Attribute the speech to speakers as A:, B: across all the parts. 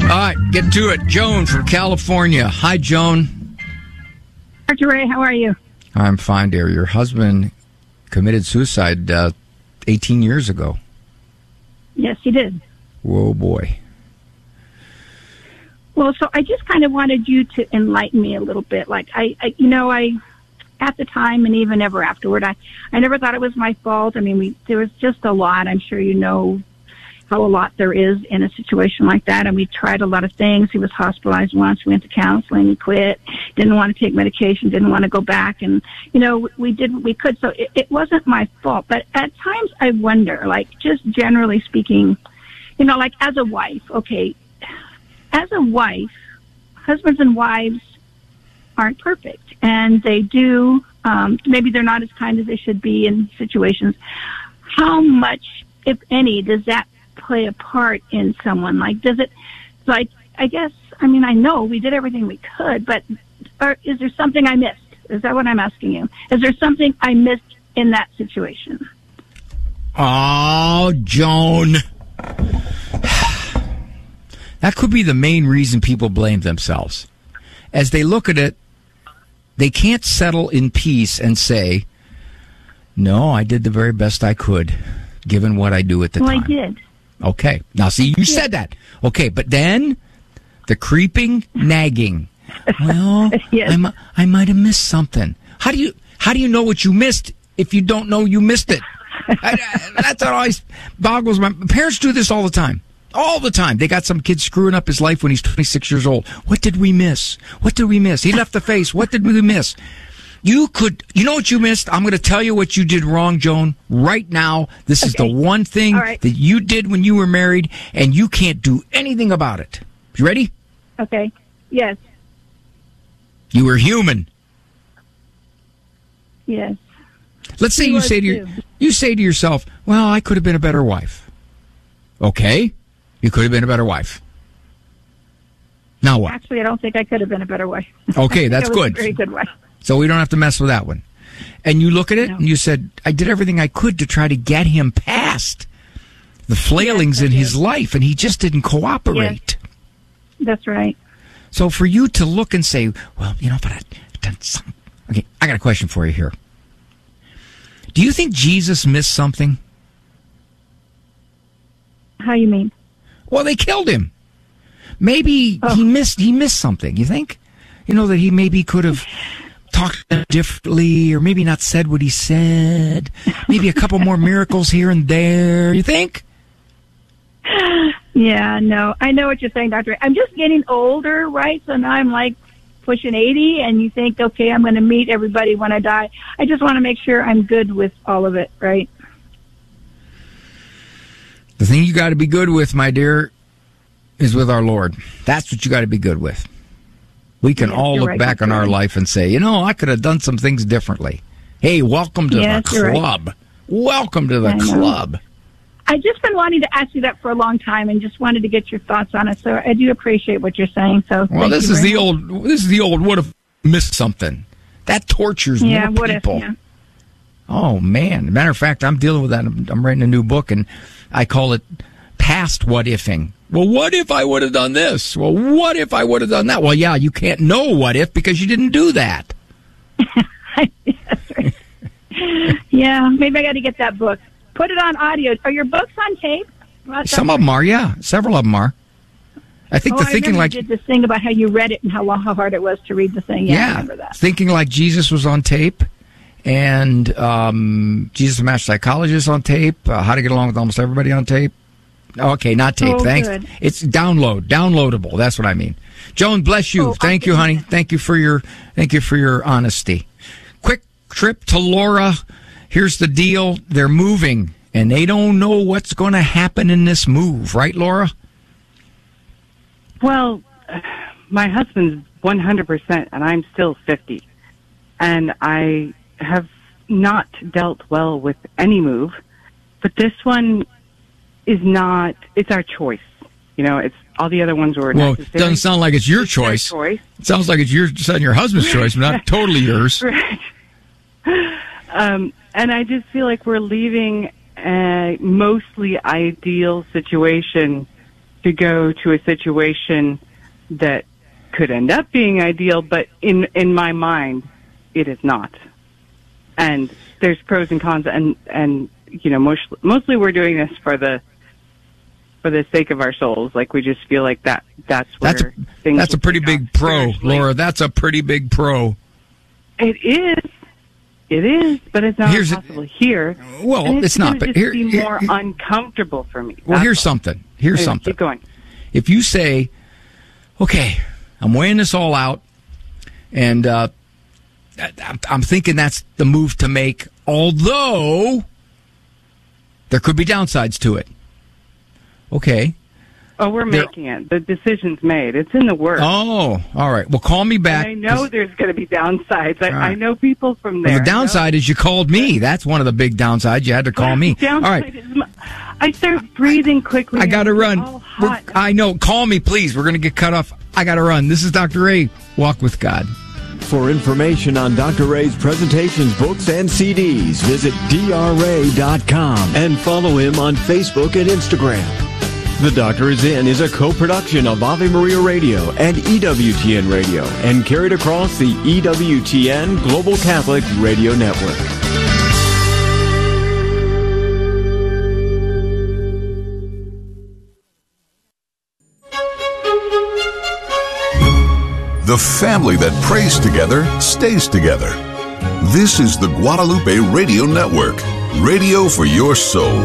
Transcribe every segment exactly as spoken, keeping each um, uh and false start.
A: All right, get to it. Joan from California. Hi, Joan.
B: Doctor Ray, how are you?
A: I'm fine, dear. Your husband committed suicide uh, eighteen years ago.
B: Yes, he did.
A: Whoa, boy.
B: Well, so I just kind of wanted you to enlighten me a little bit. Like, I, I you know, I, at the time and even ever afterward, I, I never thought it was my fault. I mean, we there was just a lot. I'm sure you know how a lot there is in a situation like that. And we tried a lot of things. He was hospitalized once. We went to counseling. He quit. Didn't want to take medication. Didn't want to go back. And, you know, we did what we could. So it, it wasn't my fault. But at times I wonder, like, just generally speaking, you know, like as a wife, okay, as a wife, husbands and wives aren't perfect. And they do, um, maybe they're not as kind as they should be in situations. How much, if any, does that play a part in someone? Like, does it, like, I guess, I mean, I know we did everything we could, but or is there something I missed? Is that what I'm asking you? Is there something I missed in that situation?
A: Oh, Joan. That could be the main reason people blame themselves. As they look at it, they can't settle in peace and say, no, I did the very best I could, given what I do at the
B: well,
A: time.
B: I did.
A: Okay. Now, see, you yeah. said that. Okay, but then the creeping, nagging. Well,
B: yes.
A: I, I might have missed something. How do you how do you know what you missed if you don't know you missed it? I, I, that's what always boggles my... Parents do this all the time. All the time. They got some kid screwing up his life when he's twenty-six years old. What did we miss? What did we miss? He left the face. What did we miss? You could, you know what you missed? I'm going to tell you what you did wrong, Joan, right now. This okay. is the one thing right. that you did when you were married, and you can't do anything about it. You ready?
B: Okay. Yes.
A: You were human.
B: Yes.
A: Let's say
B: he
A: you say to your, you say to yourself, well, I could have been a better wife. Okay. You could have been a better wife. Now what?
B: Actually, I don't think I could have been a better wife.
A: Okay, that's
B: I was
A: good.
B: A very good wife.
A: So we don't have to mess with that one. And you look at it
B: no.
A: and you said, I did everything I could to try to get him past the flailings yes, in his life, and he just didn't cooperate.
B: Yes. That's right.
A: So for you to look and say, well, you know, but I've done something. Okay, I got a question for you here. Do you think Jesus missed something?
B: How you mean?
A: Well, they killed him. Maybe oh. he missed he missed something, you think? You know, that he maybe could have talked differently, or maybe not said what he said. Maybe a couple more miracles here and there. You think?
B: Yeah, no. I know what you're saying, Doctor Ray. I'm just getting older, right? So now I'm like pushing eighty, and you think, okay, I'm going to meet everybody when I die. I just want to make sure I'm good with all of it, right?
A: The thing you got to be good with, my dear, is with our Lord. That's what you got to be good with. We can yes, all look right, back on our right. life and say, you know, I could have done some things differently. Hey, welcome to yes, the club. Right. Welcome to the I club.
B: Know. I've just been wanting to ask you that for a long time, and just wanted to get your thoughts on it. So I do appreciate what you're saying. So
A: well, this is the much. old. This is the old. What if I missed something? That tortures
B: yeah,
A: more
B: what
A: people.
B: If, yeah.
A: Oh man! Matter of fact, I'm dealing with that. I'm, I'm writing a new book, and I call it past what ifing. Well, what if I would have done this? Well, what if I would have done that? Well, yeah, you can't know what if because you didn't do that.
B: That's right. Yeah, maybe I got to get that book. Put it on audio. Are your books on tape?
A: Some of them are, yeah. Several of them are. I think
B: oh,
A: the thinking
B: I
A: like
B: you did this thing about how you read it and how long, how hard it was to read the thing. Yeah,
A: yeah.
B: I remember that.
A: Thinking Like Jesus was on tape, and um, Jesus the Master Psychologist on tape. Uh, How to Get Along with Almost Everybody on tape. Okay, not tape.
B: Oh,
A: Thanks.
B: good.
A: It's download, downloadable. That's what I mean. Joan, bless you.
B: Oh,
A: thank you, honey. Thank you for your thank you for your honesty. Quick trip to Laura. Here's the deal. They're moving, and they don't know what's going to happen in this move. Right, Laura?
C: Well, my husband's one hundred percent, and I'm still fifty. And I have not dealt well with any move, but this one is not, it's our choice. You know, it's all the other ones were
A: well,
C: necessary.
A: Well, it doesn't sound like it's your
C: it's
A: choice.
C: choice.
A: It sounds like it's your, your husband's choice, but not totally yours.
C: Right. Um, and I just feel like we're leaving a mostly ideal situation to go to a situation that could end up being ideal, but in in my mind, it is not. And there's pros and cons, and and you know, most, mostly we're doing this for the for the sake of our souls. Like, we just feel like that that's where
A: that's a,
C: things.
A: That's a pretty big pro, Laura. That's a pretty big pro.
C: It is. It is, but it's not
A: Here's
C: possible a, here.
A: Well,
C: and it's,
A: it's not. But
C: just
A: here,
C: be
A: here,
C: more
A: here,
C: uncomfortable for me.
A: Well, here's
C: all.
A: something. Here's
C: anyway,
A: something.
C: Keep going.
A: If you say, "Okay, I'm weighing this all out, and uh, I'm thinking that's the move to make," although there could be downsides to it. Okay.
C: Oh, we're
A: there,
C: making it. The decision's made. It's in the works.
A: Oh, all right. Well, call me back.
C: And I know there's going to be downsides. I,
A: right.
C: I know people from there.
A: Well, the downside is you called me. That's one of the big downsides. You had to call me.
C: Downside
A: all right.
C: Is my, I start breathing quickly.
A: I got to run.
C: All hot.
A: I know. Call me, please. We're going to get cut off. I got to run. This is Doctor Ray. Walk with God.
D: For information on Doctor Ray's presentations, books, and C Ds, visit D R ray dot com and follow him on Facebook and Instagram. The Doctor Is In is a co-production of Ave Maria Radio and E W T N Radio and carried across the E W T N Global Catholic Radio Network.
E: The family that prays together stays together. This is the Guadalupe Radio Network, radio for your soul.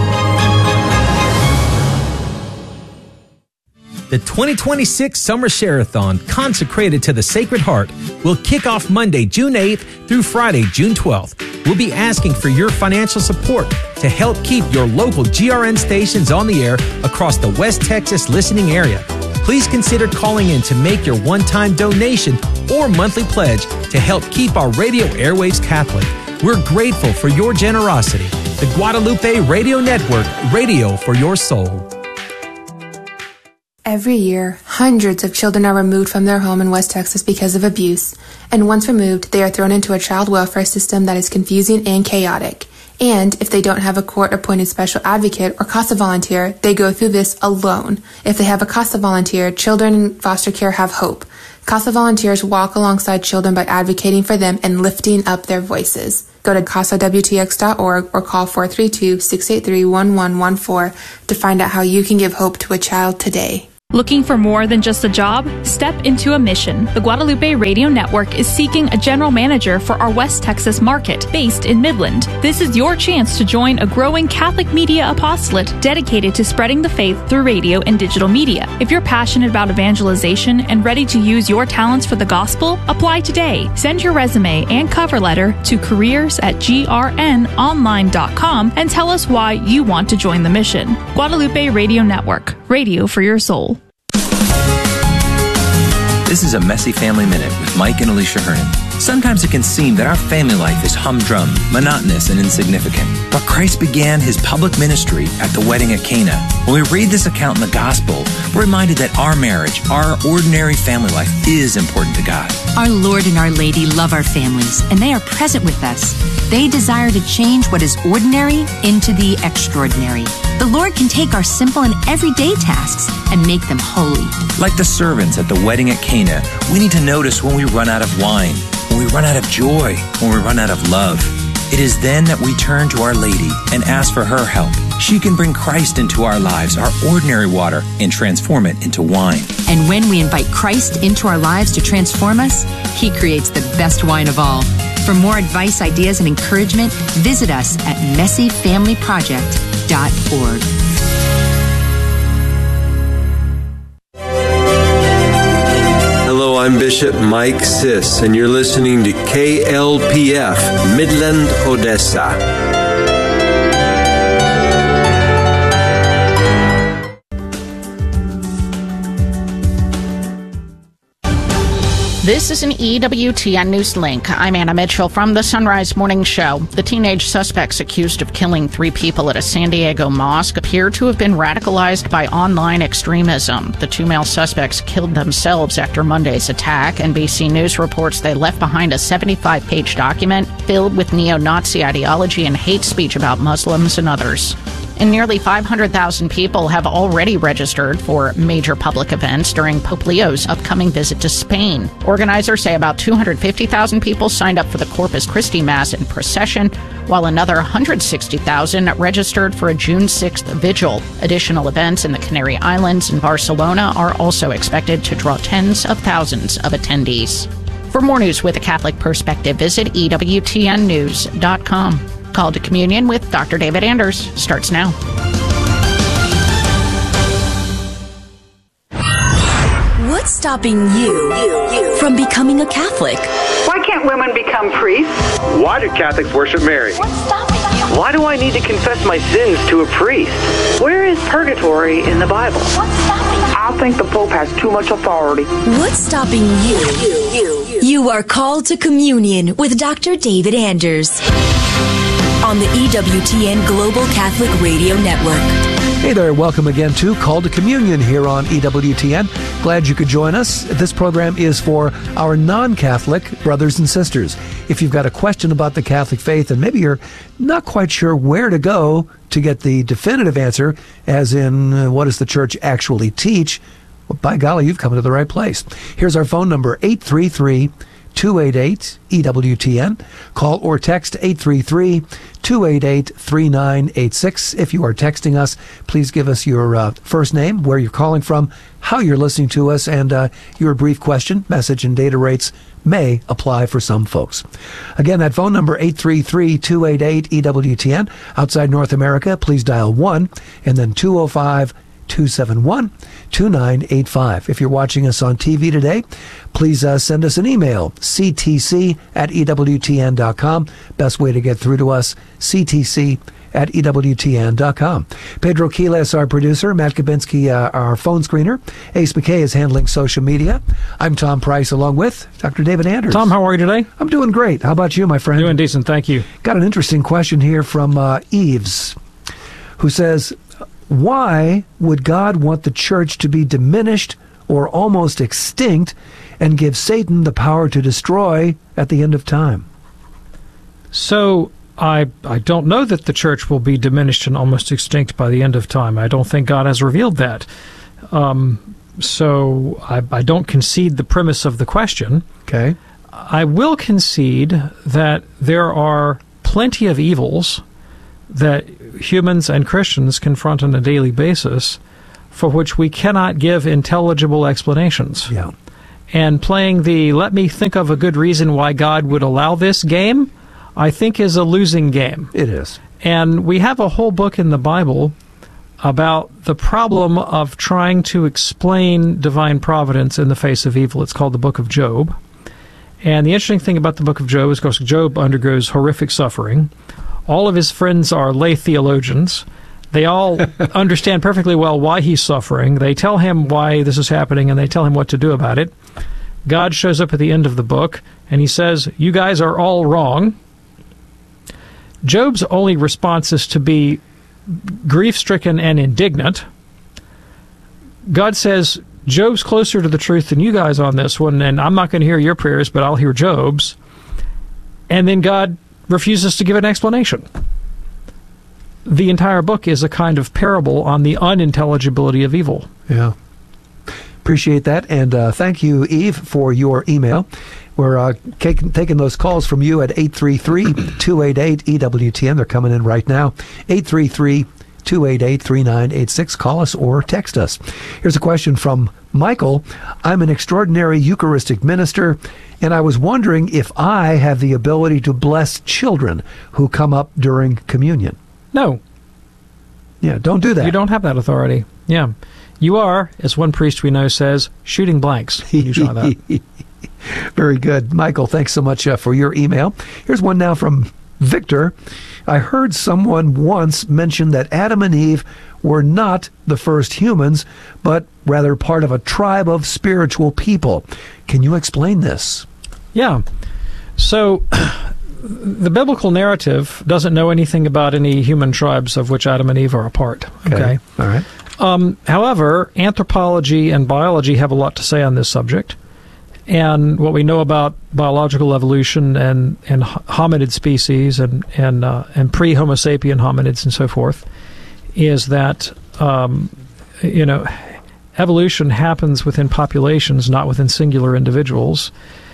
F: The twenty twenty-six Summer Share-a-thon, consecrated to the Sacred Heart, will kick off Monday, June eighth through Friday, June twelfth. We'll be asking for your financial support to help keep your local G R N stations on the air across the West Texas listening area. Please consider calling in to make your one-time donation or monthly pledge to help keep our radio airwaves Catholic. We're grateful for your generosity. The Guadalupe Radio Network, radio for your soul.
G: Every year, hundreds of children are removed from their home in West Texas because of abuse, and once removed, they are thrown into a child welfare system that is confusing and chaotic. And if they don't have a court-appointed special advocate or CASA volunteer, they go through this alone. If they have a CASA volunteer, children in foster care have hope. CASA volunteers walk alongside children by advocating for them and lifting up their voices. Go to casa w t x dot org or call four three two, six eight three, one one one four to find out how you can give hope to a child today.
H: Looking for more than just a job? Step into a mission. The Guadalupe Radio Network is seeking a general manager for our West Texas market, based in Midland. This is your chance to join a growing Catholic media apostolate dedicated to spreading the faith through radio and digital media. If you're passionate about evangelization and ready to use your talents for the gospel, apply today. Send your resume and cover letter to careers at g r n online dot com and tell us why you want to join the mission. Guadalupe Radio Network, radio for your soul.
I: This is a Messy Family Minute with Mike and Alicia Hernan. Sometimes it can seem that our family life is humdrum, monotonous, and insignificant. But Christ began his public ministry at the wedding at Cana. When we read this account in the gospel, we're reminded that our marriage, our ordinary family life, is important to God.
J: Our Lord and Our Lady love our families, and they are present with us. They desire to change what is ordinary into the extraordinary. The Lord can take our simple and everyday tasks and make them holy.
I: Like the servants at the wedding at Cana, we need to notice when we run out of wine, when we run out of joy, when we run out of love. It is then that we turn to Our Lady and ask for her help. She can bring Christ into our lives, our ordinary water, and transform it into wine.
J: And when we invite Christ into our lives to transform us, he creates the best wine of all. For more advice, ideas, and encouragement, visit us at messy family project dot org.
K: Hello, I'm Bishop Mike Siss, and you're listening to K L P F, Midland, Odessa.
L: This is an E W T N News Link. I'm Anna Mitchell from the Sunrise Morning Show. The teenage suspects accused of killing three people at a San Diego mosque appear to have been radicalized by online extremism. The two male suspects killed themselves after Monday's attack. N B C News reports they left behind a seventy-five page document filled with neo-Nazi ideology and hate speech about Muslims and others. And nearly five hundred thousand people have already registered for major public events during Pope Leo's upcoming visit to Spain. Organizers say about two hundred fifty thousand people signed up for the Corpus Christi Mass and procession, while another one hundred sixty thousand registered for a June sixth vigil. Additional events in the Canary Islands and Barcelona are also expected to draw tens of thousands of attendees. For more news with a Catholic perspective, visit E W T N news dot com. Call to Communion with Doctor David Anders starts now.
M: What's stopping you, you, you from becoming a Catholic?
N: Why can't women become priests?
O: Why do Catholics worship Mary?
M: What's stopping you?
O: Why do I need to confess my sins to a priest?
N: Where is purgatory in the Bible?
M: What's stopping you?
N: I think the Pope has too much authority.
M: What's stopping you? You, you, you. You are called to communion with Doctor David Anders on the E W T N Global Catholic Radio Network.
P: Hey there, welcome again to Call to Communion here on E W T N. Glad you could join us. This program is for our non-Catholic brothers and sisters. If you've got a question about the Catholic faith and maybe you're not quite sure where to go to get the definitive answer, as in uh, what does the church actually teach, well, by golly, you've come to the right place. Here's our phone number, eight three three, two eight eight, E W T N. Call or text eight three three, two eight eight, three nine eight six. If you are texting us, please give us your uh, first name, where you're calling from, how you're listening to us, and uh, your brief question. Message and data rates may apply for some folks. Again, that phone number, eight three three, two eight eight, E W T N. Outside North America, please dial one and then two oh five, two seven one, two nine eight five. If you're watching us on T V today, please uh, send us an email, c t c at e w t n dot com. Best way to get through to us, c t c at e w t n dot com. Pedro Quiles, our producer, Matt Kabinski, uh, our phone screener. Ace McKay is handling social media. I'm Tom Price, along with Doctor David Anders.
F: Tom, how are you today?
P: I'm doing great. How about you, my friend?
F: Doing decent, thank you.
P: Got an interesting question here from uh, Eves, who says, why would God want the church to be diminished or almost extinct and give Satan the power to destroy at the end of time?
F: So, I I don't know that the church will be diminished and almost extinct by the end of time. I don't think God has revealed that. Um, so, I, I don't concede the premise of the question.
P: Okay.
F: I will concede that there are plenty of evils that humans and Christians confront on a daily basis for which we cannot give intelligible explanations.
P: Yeah.
F: And playing the let me think of a good reason why God would allow this game, I think is a losing game.
P: It is.
F: And we have a whole book in the Bible about the problem of trying to explain divine providence in the face of evil. It's called the Book of Job. And the interesting thing about the Book of Job is, of course, Job undergoes horrific suffering. All of his friends are lay theologians. They all understand perfectly well why he's suffering. They tell him why this is happening, and they tell him what to do about it. God shows up at the end of the book, and he says, you guys are all wrong. Job's only response is to be grief-stricken and indignant. God says, Job's closer to the truth than you guys on this one, and I'm not going to hear your prayers, but I'll hear Job's. And then God refuses to give an explanation. The entire book is a kind of parable on the unintelligibility of evil.
P: Yeah. Appreciate that, and uh, thank you, Eve, for your email. We're uh, taking, taking those calls from you at eight three three, two eight eight, E W T N. They're coming in right now. eight three three, two eight eight, three nine eight six. Call us or text us. Here's a question from Michael. I'm an extraordinary Eucharistic minister, and I was wondering if I have the ability to bless children who come up during communion.
F: No.
P: Yeah, don't do that.
F: You don't have that authority. Yeah. You are, as one priest we know says, shooting blanks. You saw that.
P: Very good. Michael, thanks so much uh, for your email. Here's one now from Victor. I heard someone once mention that Adam and Eve were not the first humans, but rather part of a tribe of spiritual people. Can you explain this?
F: Yeah. So the biblical narrative doesn't know anything about any human tribes of which Adam and Eve are a part. Okay.
P: okay. All right.
F: Um, however, anthropology and biology have a lot to say on this subject. And what we know about biological evolution and, and hominid species and and, uh, and pre-Homo sapien hominids and so forth
Q: is that, um, you know, evolution happens within populations, not within singular individuals.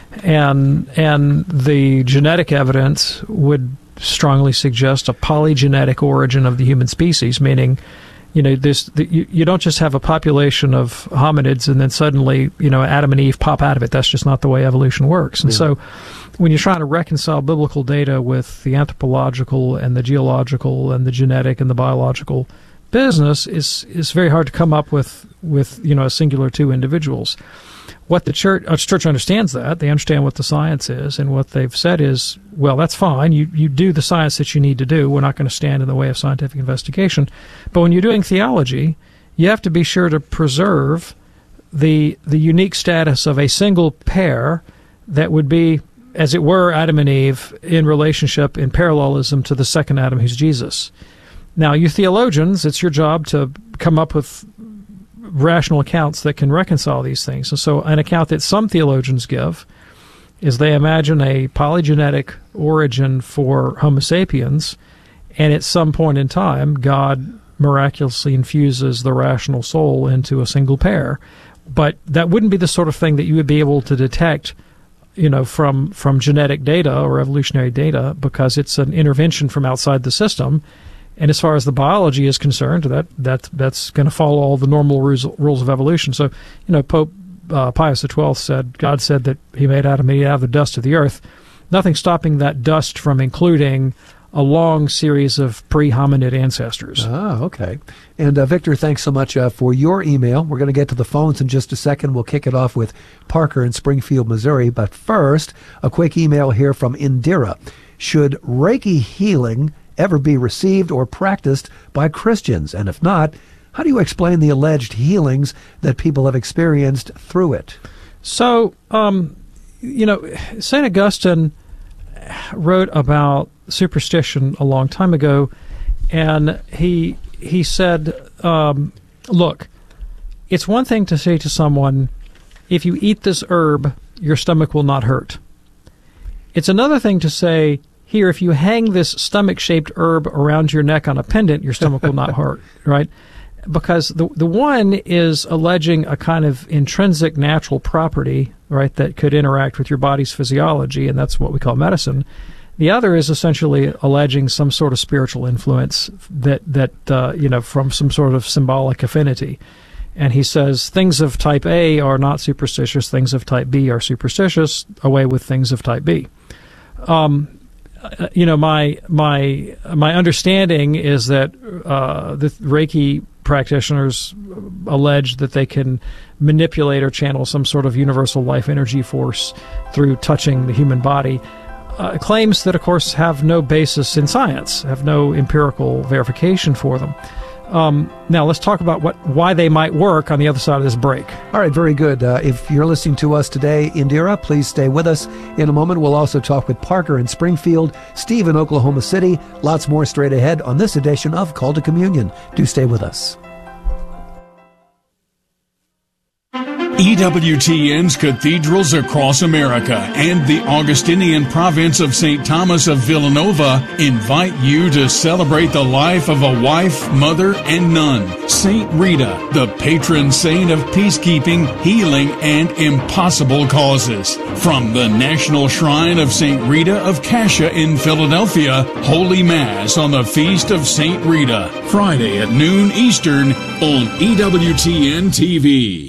Q: And and the genetic evidence would strongly suggest a polygenetic origin of the human species, meaning, you know, this the, you, you don't just have a population of hominids and then suddenly, you know, Adam and Eve pop out of it. That's just not the way evolution works. And yeah. so when you're trying to reconcile biblical data with the anthropological and the geological and the genetic and the biological business, is is very hard to come up with, with you know, a singular two individuals. What the church, uh, church understands that. They understand what the science is, and what they've said is, well, that's fine. You you do the science that you need to do. We're not going to stand in the way of scientific investigation. But when you're doing theology, you have to be sure to preserve the the unique status of a single pair that would be, as it were, Adam and Eve in relationship, in parallelism to the second Adam, who's Jesus. Now, you theologians, it's your job to come up with rational accounts that can reconcile these things. And so an account that some theologians give is they imagine a polygenetic origin for Homo sapiens, and at some point in time, God miraculously infuses the rational soul into a single pair. But that wouldn't be the sort of thing that you would be able to detect, you know, from, from genetic data or evolutionary data, because it's an intervention from outside the system. And as far as the biology is concerned, that, that that's going to follow all the normal rules, rules of evolution. So, you know, Pope uh, Pius the twelfth said, God said that he made Adam and Eve out of the dust of the earth. Nothing stopping that dust from including a long series of pre-hominid ancestors.
P: Ah, okay. And uh, Victor, thanks so much uh, for your email. We're going to get to the phones in just a second. We'll kick it off with Parker in Springfield, Missouri. But first, a quick email here from Indira. Should Reiki healing ever be received or practiced by Christians? And if not, how do you explain the alleged healings that people have experienced through it?
Q: So, um, you know, Saint Augustine wrote about superstition a long time ago, and he he said, um, look, it's one thing to say to someone, if you eat this herb, your stomach will not hurt. It's another thing to say, here, if you hang this stomach-shaped herb around your neck on a pendant, your stomach will not hurt, right? Because the the one is alleging a kind of intrinsic natural property, right, that could interact with your body's physiology, and that's what we call medicine. The other is essentially alleging some sort of spiritual influence that, that uh, you know, from some sort of symbolic affinity. And he says things of type A are not superstitious, things of type B are superstitious, away with things of type B. Um, you know, my my my understanding is that uh, the Reiki practitioners allege that they can manipulate or channel some sort of universal life energy force through touching the human body. Uh, claims that, of course, have no basis in science, have no empirical verification for them. Um, now, let's talk about what why they might work on the other side of this break.
P: All right, very good. Uh, if you're listening to us today, Indira, please stay with us. In a moment, we'll also talk with Parker in Springfield, Steve in Oklahoma City. Lots more straight ahead on this edition of Call to Communion. Do stay with us.
R: E W T N's cathedrals across America and the Augustinian province of Saint Thomas of Villanova invite you to celebrate the life of a wife, mother, and nun, Saint Rita, the patron saint of peacekeeping, healing, and impossible causes. From the National Shrine of Saint Rita of Cascia in Philadelphia, Holy Mass on the Feast of Saint Rita, Friday at noon Eastern on E W T N T V.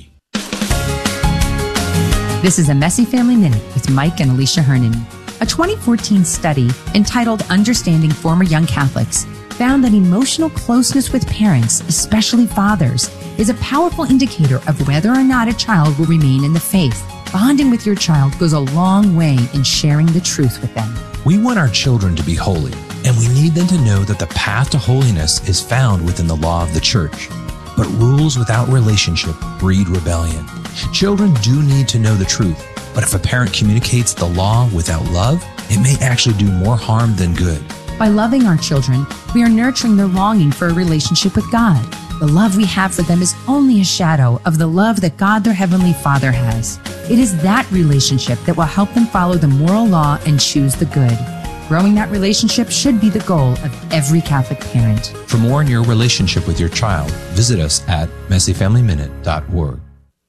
J: This is a Messy Family Minute with Mike and Alicia Hernon. A twenty fourteen study entitled Understanding Former Young Catholics found that emotional closeness with parents, especially fathers, is a powerful indicator of whether or not a child will remain in the faith. Bonding with your child goes a long way in sharing the truth with them.
I: We want our children to be holy, and we need them to know that the path to holiness is found within the law of the church. But rules without relationship breed rebellion. Children do need to know the truth, but if a parent communicates the law without love, it may actually do more harm than good.
J: By loving our children, we are nurturing their longing for a relationship with God. The love we have for them is only a shadow of the love that God, their Heavenly Father, has. It is that relationship that will help them follow the moral law and choose the good.
S: Growing that relationship should be the goal of every Catholic parent.
I: For more on your relationship with your child, visit us at messy family minute dot org.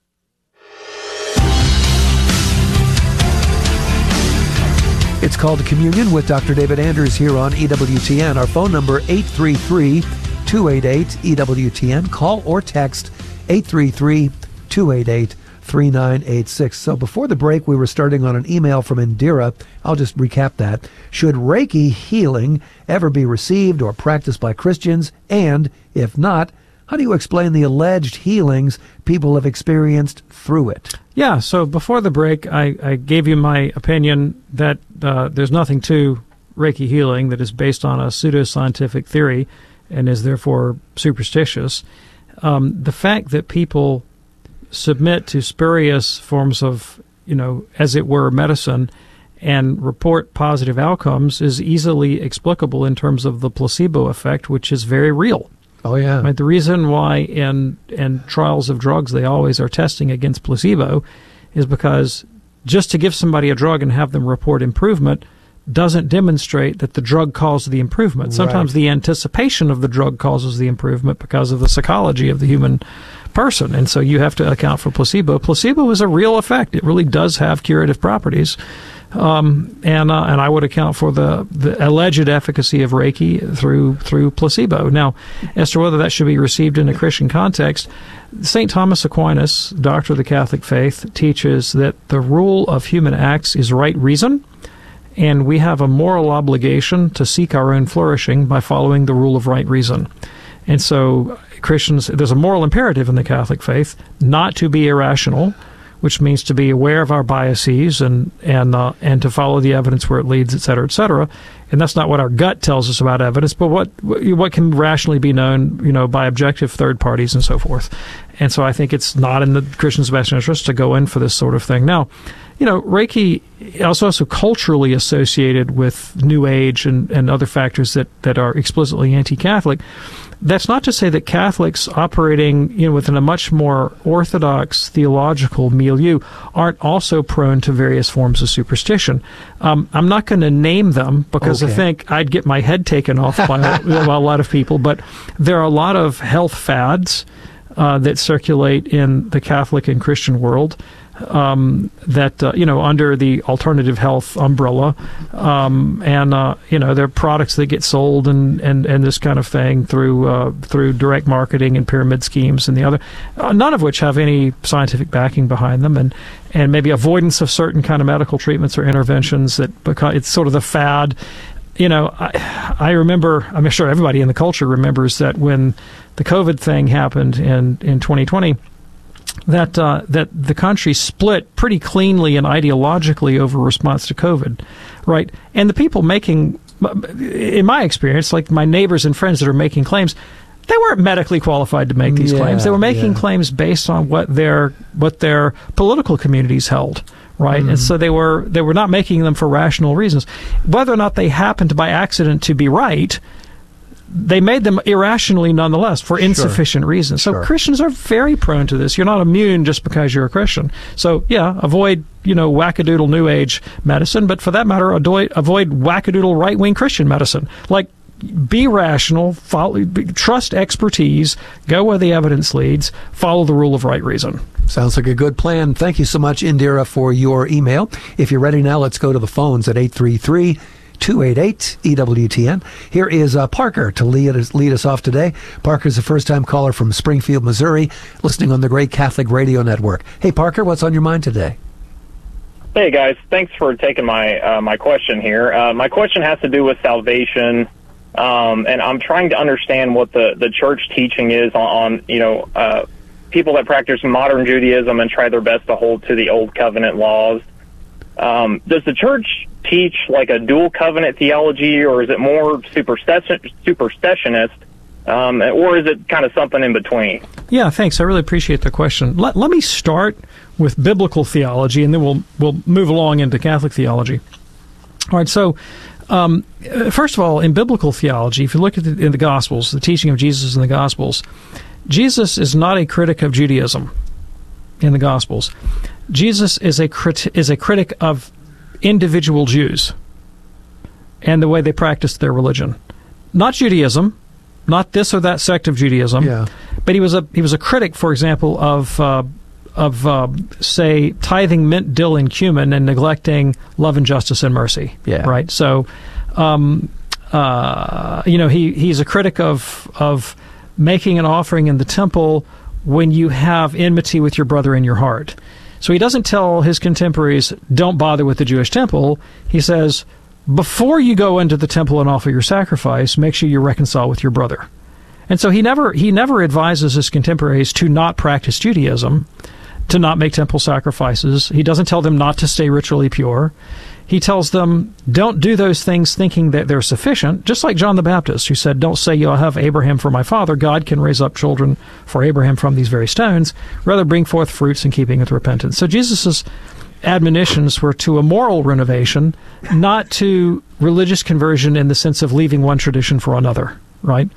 P: It's called Communion with Doctor David Anders here on E W T N. Our phone number, eight three three, two eight eight, E W T N. Call or text eight three three, two eight eight, three nine eight six. So before the break, we were starting on an email from Indira. I'll just recap that. Should Reiki healing ever be received or practiced by Christians? And if not, how do you explain the alleged healings people have experienced through it?
Q: Yeah, so before the break, I, I gave you my opinion that uh, there's nothing to Reiki healing that is based on a pseudoscientific theory and is therefore superstitious. Um, the fact that people submit to spurious forms of, you know, as it were, medicine and report positive outcomes is easily explicable in terms of the placebo effect, which is very real.
P: Oh, yeah.
Q: Right? The reason why in in trials of drugs they always are testing against placebo is because just to give somebody a drug and have them report improvement doesn't demonstrate that the drug caused the improvement. Sometimes
P: Right.
Q: the anticipation of the drug causes the improvement because of the psychology of the human person, and so you have to account for placebo. Placebo is a real effect. It really does have curative properties. Um, and uh, and I would account for the, the alleged efficacy of Reiki through through placebo. Now, as to whether that should be received in a Christian context, Saint Thomas Aquinas, doctor of the Catholic faith, teaches that the rule of human acts is right reason, and we have a moral obligation to seek our own flourishing by following the rule of right reason. And so Christians, there's a moral imperative in the Catholic faith not to be irrational, which means to be aware of our biases and and uh, and to follow the evidence where it leads, et cetera, et cetera. And that's not what our gut tells us about evidence, but what what can rationally be known, you know, by objective third parties and so forth. And so I think it's not in the Christian's best interest to go in for this sort of thing. Now, you know, Reiki is also culturally associated with New Age and, and other factors that, that are explicitly anti-Catholic. That's not to say that Catholics operating, you know, within a much more orthodox theological milieu aren't also prone to various forms of superstition. Um, I'm not going to name them because
P: Okay.
Q: I think I'd get my head taken off by a, by a lot of people, but there are a lot of health fads uh, that circulate in the Catholic and Christian world. Um, that, uh, you know, under the alternative health umbrella. Um, and, uh, you know, there are products that get sold and, and, and this kind of thing through uh, through direct marketing and pyramid schemes and the other, uh, none of which have any scientific backing behind them. And, and maybe avoidance of certain kind of medical treatments or interventions that become, it's sort of the fad. You know, I, I remember, I'm sure everybody in the culture remembers that when the COVID thing happened in, in twenty twenty, that uh, that the country split pretty cleanly and ideologically over response to COVID, right? And the people making, in my experience, like my neighbors and friends that are making claims, they weren't medically qualified to make these
P: Yeah,
Q: claims. They were making
P: yeah.
Q: claims based on what their what their political communities held, right?
P: Mm.
Q: And so they were they were not making them for rational reasons. Whether or not they happened by accident to be right, they made them irrationally nonetheless for insufficient
P: Sure.
Q: reasons. So
P: Sure.
Q: Christians are very prone to this. You're not immune just because you're a Christian. So yeah, avoid, you know, wackadoodle New Age medicine, but for that matter, avoid, avoid wackadoodle right-wing Christian medicine. Like, be rational, follow, be, trust expertise, go where the evidence leads, follow the rule of right reason.
P: Sounds like a good plan. Thank you so much, Indira, for your email. If you're ready now, let's go to the phones at eight three three, two eight eight, E W T N. Here is uh, Parker to lead us, lead us off today. Parker's a first-time caller from Springfield, Missouri, listening on the Great Catholic Radio Network. Hey, Parker, what's on your mind today?
T: Hey, guys. Thanks for taking my uh, my question here. Uh, my question has to do with salvation, um, and I'm trying to understand what the, the church teaching is on, on you know, uh, people that practice modern Judaism and try their best to hold to the Old Covenant laws. Um, does the church teach like a dual covenant theology, or is it more superstition, superstitionist, um, or is it kind of something in between?
Q: Yeah, thanks. I really appreciate the question. Let, let me start with biblical theology, and then we'll we'll move along into Catholic theology. All right, so um, first of all, in biblical theology, if you look at the, in the Gospels, the teaching of Jesus in the Gospels, Jesus is not a critic of Judaism in the Gospels. Jesus is a crit- is a critic of individual Jews. and the way they practiced their religion. Not Judaism, not this or that sect of Judaism,
P: Yeah.
Q: but he was a he was a critic, for example, of uh, of uh, say tithing mint, dill, and cumin, and neglecting love and justice and mercy.
P: Yeah.
Q: Right. So, um, uh, you know, he he's a critic of of making an offering in the temple when you have enmity with your brother in your heart. So he doesn't tell his contemporaries, don't bother with the Jewish temple. He says, before you go into the temple and offer your sacrifice, make sure you reconcile with your brother. And so he never he never advises his contemporaries to not practice Judaism, to not make temple sacrifices. He doesn't tell them not to stay ritually pure. He tells them, don't do those things thinking that they're sufficient, just like John the Baptist, who said, don't say you'll have Abraham for my father. God can raise up children for Abraham from these very stones. Rather, bring forth fruits in keeping with repentance. So Jesus' admonitions were to a moral renovation, not to religious conversion in the sense of leaving one tradition for another, right?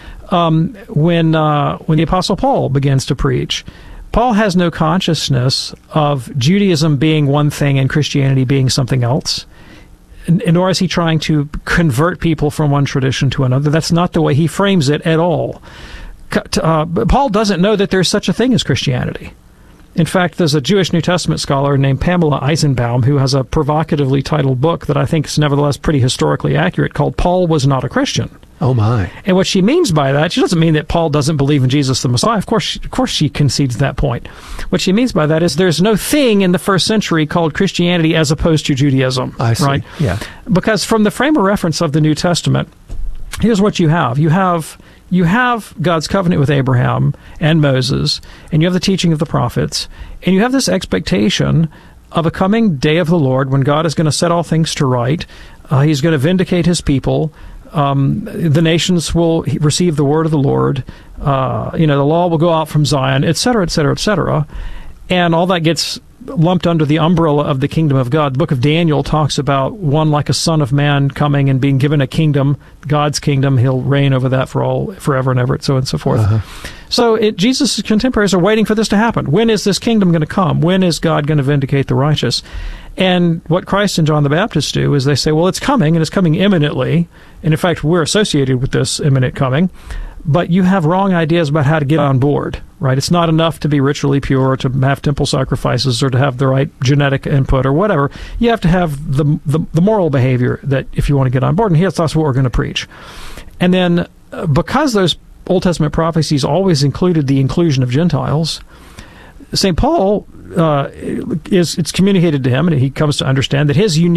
Q: Um, when, uh, when the Apostle Paul begins to preach, Paul has no consciousness of Judaism being one thing and Christianity being something else, and, nor is he trying to convert people from one tradition to another. That's not the way he frames it at all. Uh, Paul doesn't know that there's such a thing as Christianity. In fact, there's a Jewish New Testament scholar named Pamela Eisenbaum who has a provocatively titled book that I think is nevertheless pretty historically accurate called Paul Was Not a Christian.
P: Oh, my.
Q: And what she means by that, she doesn't mean that Paul doesn't believe in Jesus the Messiah. Of course, of course she concedes that point. What she means by that is there's no thing in the first century called Christianity as opposed to Judaism.
P: I see.
Q: Right?
P: Yeah.
Q: Because from the frame of reference of the New Testament, here's what you have. You have you have God's covenant with Abraham and Moses, and you have the teaching of the prophets, and you have this expectation of a coming day of the Lord when God is going to set all things to right. Uh, he's going to vindicate his people. Um, the nations will receive the word of the Lord. Uh, you know, the law will go out from Zion, et cetera, et cetera, et cetera. And all that gets lumped under the umbrella of the kingdom of God. The book of Daniel talks about one like a son of man coming and being given a kingdom, God's kingdom. He'll reign over that for all, forever and ever, so on and so forth. Uh-huh. So it, Jesus' contemporaries are waiting for this to happen. When is this kingdom going to come? When is God going to vindicate the righteous? And what Christ and John the Baptist do is they say, well, it's coming, and it's coming imminently. And in fact, we're associated with this imminent coming. But you have wrong ideas about how to get on board, right? It's not enough to be ritually pure, or to have temple sacrifices, or to have the right genetic input, or whatever. You have to have the the, the moral behavior that if you want to get on board. And here's that's what we're going to preach. And then uh, because those Old Testament prophecies always included the inclusion of Gentiles, Saint Paul uh, is it's communicated to him, and he comes to understand that his unique